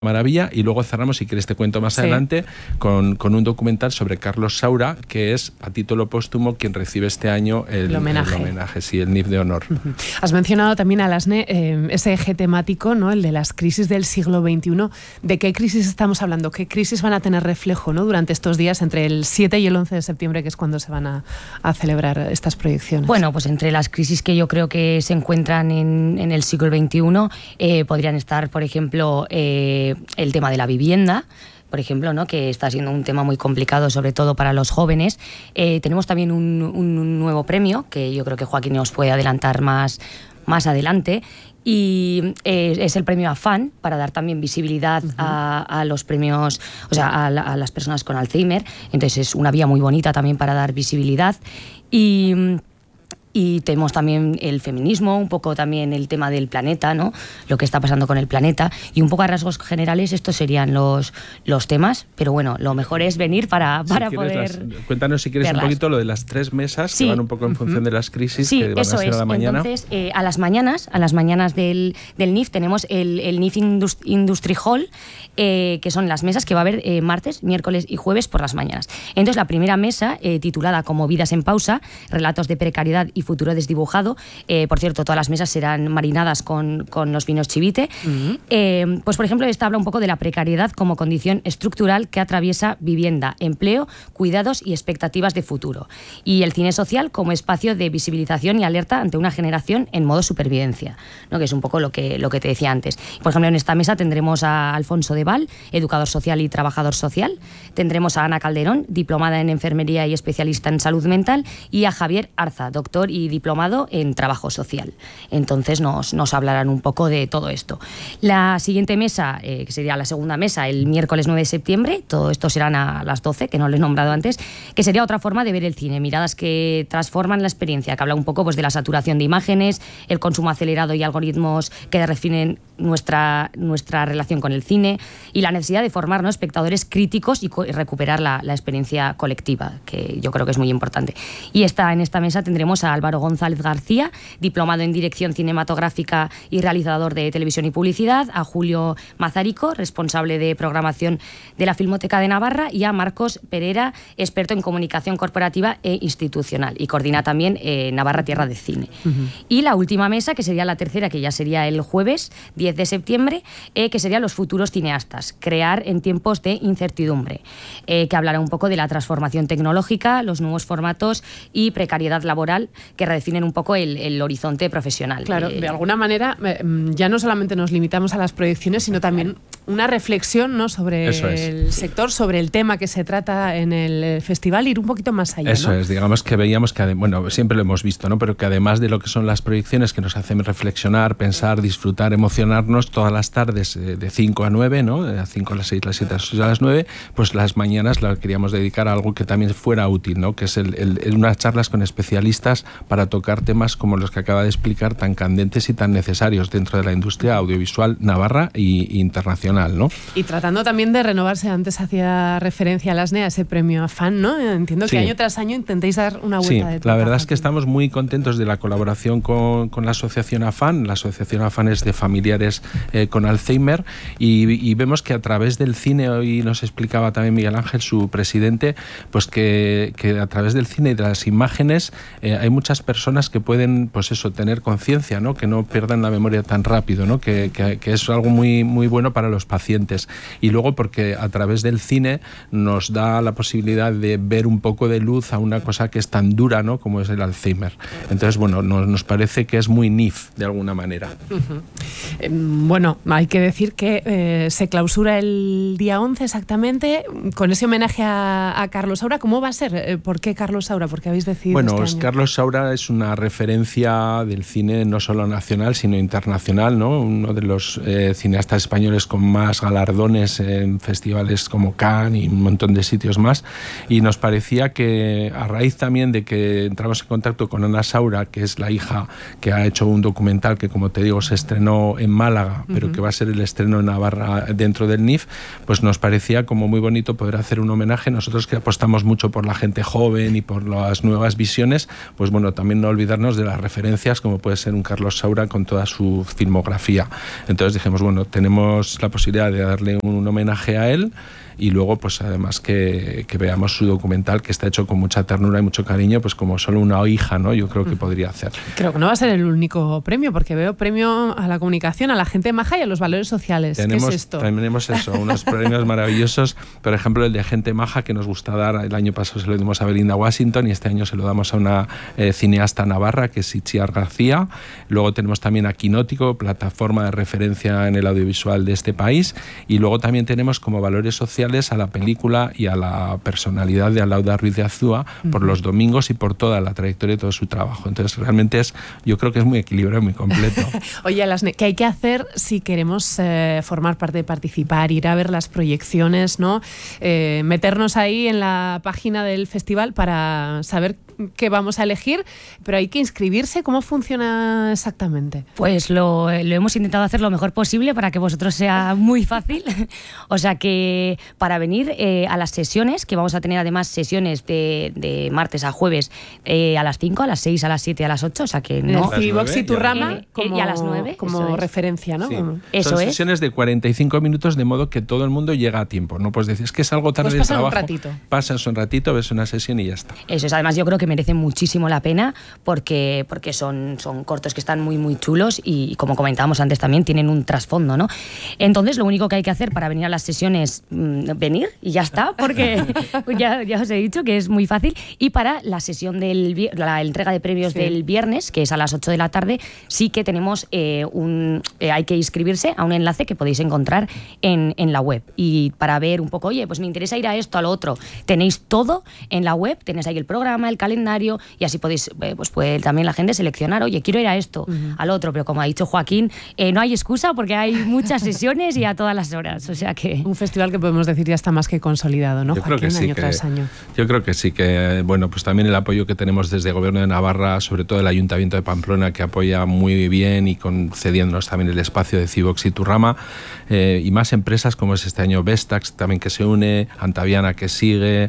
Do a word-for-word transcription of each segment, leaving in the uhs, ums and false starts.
maravilla. Y luego cerramos, si quieres te cuento más sí. adelante, con, con un documental sobre Carlos Saura, que es a título póstumo quien recibe este año el, el homenaje, el homenaje sí, el N I F de honor. Uh-huh. Has mencionado también, Alasne, eh, ese eje temático, ¿no? El de las crisis del siglo veintiuno. ¿De qué crisis estamos hablando? ¿Qué crisis van a tener reflejo, ¿no? durante estos días, entre el siete y el once de septiembre, que es cuando se van a, a celebrar estas proyecciones? Bueno, pues entre las crisis que yo creo que se encuentran en, en el siglo veintiuno eh, podrían estar, por ejemplo, eh, el tema de la vivienda, por ejemplo, ¿no? que está siendo un tema muy complicado, sobre todo para los jóvenes. Eh, tenemos también un, un nuevo premio, que yo creo que Joaquín nos puede adelantar más, más adelante, y eh, es el premio AFAN, para dar también visibilidad uh-huh. a, a los premios, o sea, a, a las personas con Alzheimer. Entonces es una vía muy bonita también para dar visibilidad. Y... Y tenemos también el feminismo, un poco también el tema del planeta, ¿no? Lo que está pasando con el planeta. Y un poco a rasgos generales estos serían los, los temas. Pero bueno, lo mejor es venir para, para si poder las, Cuéntanos si quieres verlas. Un poquito lo de las tres mesas, sí. que van un poco en función uh-huh. de las crisis sí, que van eso a ser es. a la mañana. Entonces, eh, a las mañanas, a las mañanas del, del N I F tenemos el, el N I F Indust- Industry Hall, eh, que son las mesas que va a haber eh, martes, miércoles y jueves por las mañanas. Entonces, la primera mesa, eh, titulada como Vidas en pausa, relatos de precariedad y futuro desdibujado. Eh, por cierto, todas las mesas serán marinadas con, con los vinos Chivite. Uh-huh. Eh, pues, por ejemplo, esta habla un poco de la precariedad como condición estructural que atraviesa vivienda, empleo, cuidados y expectativas de futuro. Y el cine social como espacio de visibilización y alerta ante una generación en modo supervivencia, ¿no? que es un poco lo que, lo que te decía antes. Por ejemplo, en esta mesa tendremos a Alfonso de Val, educador social y trabajador social. Tendremos a Ana Calderón, diplomada en enfermería y especialista en salud mental. Y a Javier Arza, doctor y diplomado en trabajo social. Entonces nos, nos hablarán un poco de todo esto. La siguiente mesa, eh, que sería la segunda mesa, el miércoles nueve de septiembre, todo esto serán a las doce, que no lo he nombrado antes, que sería otra forma de ver el cine, miradas que transforman la experiencia, que habla un poco pues, de la saturación de imágenes, el consumo acelerado y algoritmos que definen nuestra, nuestra relación con el cine y la necesidad de formar, ¿no? espectadores críticos y, co- y recuperar la, la experiencia colectiva, que yo creo que es muy importante. Y esta, en esta mesa tendremos a Álvaro González García, diplomado en dirección cinematográfica y realizador de televisión y publicidad, a Julio Mazarico, responsable de programación de la Filmoteca de Navarra, y a Marcos Pereira, experto en comunicación corporativa e institucional, y coordina también eh, Navarra Tierra de Cine. Uh-huh. Y la última mesa, que sería la tercera, que ya sería el jueves diez de septiembre, eh, que sería los futuros cineastas, crear en tiempos de incertidumbre, eh, que hablará un poco de la transformación tecnológica, los nuevos formatos y precariedad laboral que redefinen un poco el, el horizonte profesional. Claro, eh, de alguna manera ya no solamente nos limitamos a las proyecciones, sino también una reflexión, ¿no? sobre es. el sector, sobre el tema que se trata en el festival, ir un poquito más allá. Eso ¿no? es, digamos que veíamos que, bueno, siempre lo hemos visto, ¿no? Pero que además de lo que son las proyecciones que nos hacen reflexionar, pensar, disfrutar, emocionarnos todas las tardes eh, de cinco a nueve, ¿no? De cinco a las seis, las siete, las ocho, a las nueve, pues las mañanas las queríamos dedicar a algo que también fuera útil, ¿no? Que es el, el, el, unas charlas con especialistas para tocar temas como los que acaba de explicar, tan candentes y tan necesarios dentro de la industria audiovisual navarra y, y internacional, ¿no? Y tratando también de renovarse, antes hacía referencia a Alasne, a ese premio AFAN, ¿no? Entiendo que sí. año tras año intentéis dar una vuelta sí, de tuerca. La verdad es que estamos muy contentos de la colaboración con, con la asociación AFAN. La asociación AFAN es de familiares eh, con Alzheimer y, y vemos que a través del cine, hoy nos explicaba también Miguel Ángel, su presidente, pues que, que a través del cine y de las imágenes eh, hay muchas personas que pueden, pues eso, tener conciencia, ¿no? Que no pierdan la memoria tan rápido, ¿no? Que, que, que es algo muy, muy bueno para los pacientes. Y luego porque a través del cine nos da la posibilidad de ver un poco de luz a una cosa que es tan dura, ¿no? Como es el Alzheimer. Entonces, bueno, nos, nos parece que es muy N I F de alguna manera. Uh-huh. Eh, bueno, hay que decir que eh, se clausura el día once exactamente con ese homenaje a, a Carlos Saura. ¿Cómo va a ser? Eh, ¿Por qué Carlos Saura? ¿Por qué habéis decidido Bueno, este pues año? Carlos Saura es una referencia del cine no solo nacional, sino internacional, ¿no? Uno de los eh, cineastas españoles con más galardones en festivales como Cannes y un montón de sitios más. Y nos parecía que, a raíz también de que entramos en contacto con Ana Saura, que es la hija que ha hecho un documental que, como te digo, se estrenó en Málaga, pero uh-huh. que va a ser el estreno en Navarra dentro del N I F, pues nos parecía como muy bonito poder hacer un homenaje. Nosotros que apostamos mucho por la gente joven y por las nuevas visiones, pues bueno, también no olvidarnos de las referencias como puede ser un Carlos Saura con toda su filmografía. Entonces dijimos, bueno, tenemos la posibilidad de darle un homenaje a él y luego pues además que, que veamos su documental, que está hecho con mucha ternura y mucho cariño, pues como solo una hija, ¿no? Yo creo que podría hacer. Creo que no va a ser el único premio, porque veo premio a la comunicación, a la gente maja y a los valores sociales. Tenemos, ¿Qué es esto? Tenemos eso, unos premios maravillosos, por ejemplo el de gente maja que nos gusta dar. El año pasado se lo dimos a Belinda Washington y este año se lo damos a una eh, cineasta navarra que es Itziar García. Luego tenemos también a Quinótico, plataforma de referencia en el audiovisual de este país, y luego también tenemos como valores sociales a la película y a la personalidad de Alauda Ruiz de Azúa uh-huh. por Los Domingos y por toda la trayectoria de todo su trabajo. Entonces realmente es, yo creo que es muy equilibrado, muy completo. Oye, Alasne, ¿qué hay que hacer si queremos eh, formar parte, participar, ir a ver las proyecciones, ¿no? Eh, meternos ahí en la página del festival para saber qué vamos a elegir, pero hay que inscribirse? ¿Cómo funciona exactamente? Pues lo, lo hemos intentado hacer lo mejor posible para que vosotros sea muy fácil. O sea que para venir eh, a las sesiones, que vamos a tener además sesiones de, de martes a jueves eh, a las cinco, a las seis, a las siete, a las ocho, o sea que no... El Cibox y Turrama eh, como, y a las nueve, como referencia, ¿no? Sí. Eso Son es. sesiones de cuarenta y cinco minutos, de modo que todo el mundo llega a tiempo. No puedes decir, es que es algo tarde pues de trabajo. Un ratito. Pasas un ratito, ves una sesión y ya está. Eso es, además yo creo que merece muchísimo la pena porque, porque son, son cortos que están muy muy chulos y, como comentábamos antes también, tienen un trasfondo, ¿no? Entonces lo único que hay que hacer para venir a las sesiones, mmm, venir y ya está, porque ya, ya os he dicho que es muy fácil. Y para la sesión del la entrega de premios sí. del viernes, que es a las ocho de la tarde, sí que tenemos eh, un eh, hay que inscribirse a un enlace que podéis encontrar en, en la web, y para ver un poco, oye, pues me interesa ir a esto, a lo otro, tenéis todo en la web, tenéis ahí el programa, el calendario, y así podéis, eh, pues puede también la gente seleccionar, oye, quiero ir a esto, uh-huh. al otro, pero como ha dicho Joaquín, eh, no hay excusa porque hay muchas sesiones y a todas las horas, o sea que... Un festival que podemos decir ya está más que consolidado, ¿no, yo Joaquín? Creo que sí, año que, tras año. Yo creo que sí, que bueno, pues también el apoyo que tenemos desde el Gobierno de Navarra, sobre todo el Ayuntamiento de Pamplona, que apoya muy bien y concediéndonos también el espacio de Cibox y Turrama, eh, y más empresas como es este año Vestax también que se une, Antaviana que sigue,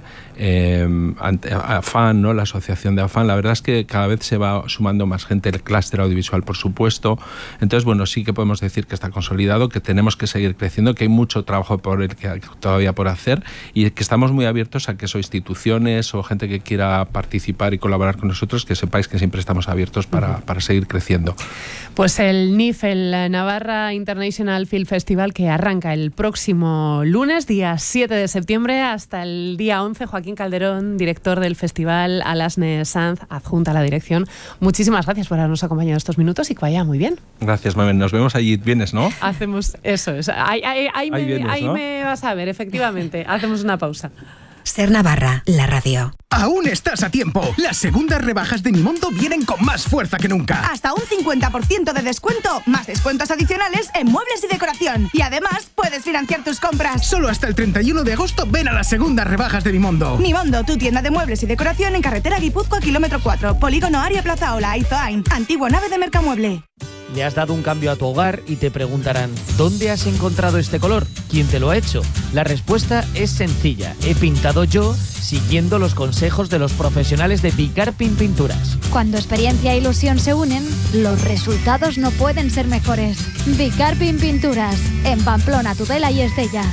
eh, Afan, ¿no? La asociación de Afan. La verdad es que cada vez se va sumando más gente, el clúster audiovisual por supuesto. Entonces bueno, sí que podemos decir que está consolidado, que tenemos que seguir creciendo, que hay mucho trabajo por el que todavía por hacer, y que estamos muy abiertos a que eso, instituciones o gente que quiera participar y colaborar con nosotros, que sepáis que siempre estamos abiertos para, para seguir creciendo. Pues el N I F, el Navarra International Film Festival, que arranca el próximo lunes, día siete de septiembre, hasta el día once. Joaquín Calderón, director del festival, Alasne Sanz, adjunta a la dirección. Muchísimas gracias por habernos acompañado estos minutos y que vaya muy bien. Gracias, Mamen. Nos vemos allí. ¿Vienes, no? Hacemos eso. Es, ahí ahí, ahí, ahí, me, vienes, ahí ¿no? me vas a ver, efectivamente. Hacemos una pausa. Ser Navarra, la radio. Aún estás a tiempo. Las segundas rebajas de Mimondo vienen con más fuerza que nunca. Hasta un cincuenta por ciento de descuento, más descuentos adicionales en muebles y decoración. Y además puedes financiar tus compras. Solo hasta el treinta y uno de agosto ven a las segundas rebajas de Mimondo. Mimondo, tu tienda de muebles y decoración en carretera Guipúzcoa, kilómetro cuatro, Polígono Aria Plaza Ola, Izoain, antigua nave de Mercamueble. Le has dado un cambio a tu hogar y te preguntarán, ¿dónde has encontrado este color? ¿Quién te lo ha hecho? La respuesta es sencilla. He pintado yo siguiendo los consejos de los profesionales de Bicarpin Pinturas. Cuando experiencia e ilusión se unen, los resultados no pueden ser mejores. Bicarpin Pinturas, en Pamplona, Tudela y Estella.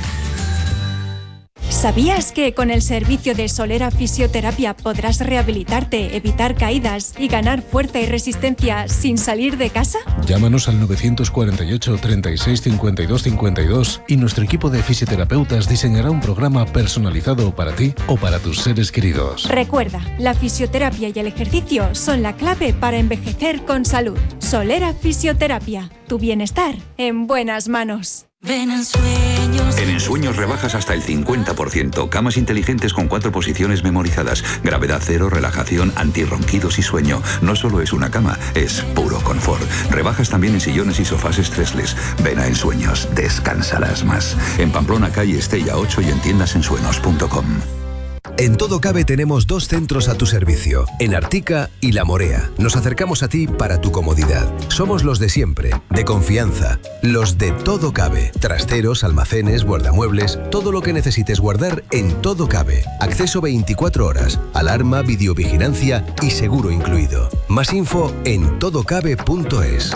¿Sabías que con el servicio de Solera Fisioterapia podrás rehabilitarte, evitar caídas y ganar fuerza y resistencia sin salir de casa? Llámanos al nueve cuatro ocho, treinta y seis, cincuenta y dos, cincuenta y dos y nuestro equipo de fisioterapeutas diseñará un programa personalizado para ti o para tus seres queridos. Recuerda, la fisioterapia y el ejercicio son la clave para envejecer con salud. Solera Fisioterapia, tu bienestar en buenas manos. Ven en Sueños. En Ensueños rebajas hasta el cincuenta por ciento. Camas inteligentes con cuatro posiciones memorizadas. Gravedad cero, relajación, antirronquidos y sueño. No solo es una cama, es puro confort. Rebajas también en sillones y sofás stressless. Ven a Ensueños, descansarás más. En Pamplona, calle Estella ocho y en tiendas ensueños punto com. En Todo Cabe tenemos dos centros a tu servicio, en Artica y La Morea. Nos acercamos a ti para tu comodidad. Somos los de siempre, de confianza, los de Todo Cabe. Trasteros, almacenes, guardamuebles, todo lo que necesites guardar en Todo Cabe. Acceso veinticuatro horas, alarma, videovigilancia y seguro incluido. Más info en todocabe punto es.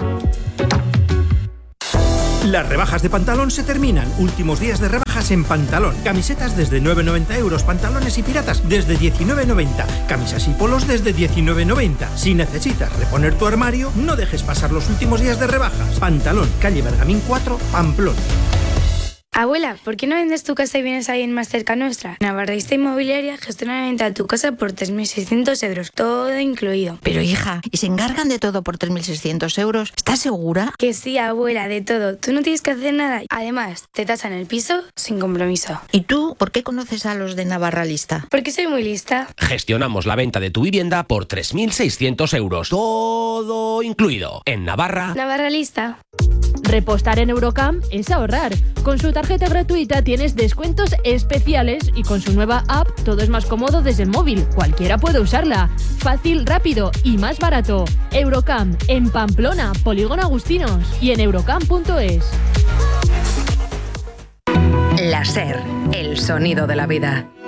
Las rebajas de Pantalón se terminan. Últimos días de rebajas en Pantalón. Camisetas desde nueve noventa euros, pantalones y piratas desde diecinueve noventa, camisas y polos desde diecinueve noventa. Si necesitas reponer tu armario, no dejes pasar los últimos días de rebajas. Pantalón, calle Bergamín cuatro, Pamplona. Abuela, ¿por qué no vendes tu casa y vienes ahí en más cerca nuestra? Navarrista Inmobiliaria gestiona la venta de tu casa por tres mil seiscientos euros, todo incluido. Pero hija, ¿y se encargan de todo por tres mil seiscientos euros? ¿Estás segura? Que sí, abuela, de todo. Tú no tienes que hacer nada. Además, te tasan el piso sin compromiso. ¿Y tú por qué conoces a los de Navarra Lista? Porque soy muy lista. Gestionamos la venta de tu vivienda por tres mil seiscientos euros, todo incluido. En Navarra. Navarra Lista. Repostar en Eurocam es ahorrar. Con su tarjeta gratuita tienes descuentos especiales y con su nueva app todo es más cómodo desde el móvil. Cualquiera puede usarla. Fácil, rápido y más barato. Eurocam en Pamplona, Polígono Agustinos y en eurocam punto es. La SER, el sonido de la vida.